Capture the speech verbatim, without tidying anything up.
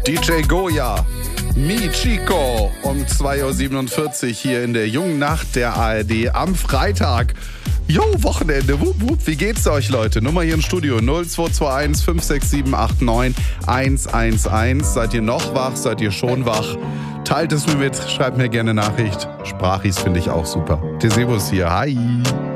D J Goya, Mi Chico um zwei Uhr siebenundvierzig hier in der jungen Nacht der A R D am Freitag. Jo, Wochenende, wup, wup. Wie geht's euch, Leute? Nummer hier im Studio null zwei zwei eins fünf sechs sieben acht neun eins eins eins. Seid ihr noch wach? Seid ihr schon wach? Teilt es mir mit, schreibt mir gerne Nachricht. Sprachis finde ich auch super. Tesebus hier, hi.